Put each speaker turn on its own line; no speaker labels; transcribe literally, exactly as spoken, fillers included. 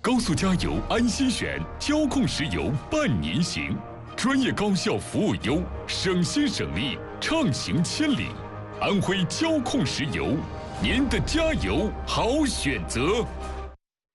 高速加油安心选，交控石油伴您行，专业高效服务优，省心省力，畅行千里。安徽交控石油，您的加油好选择。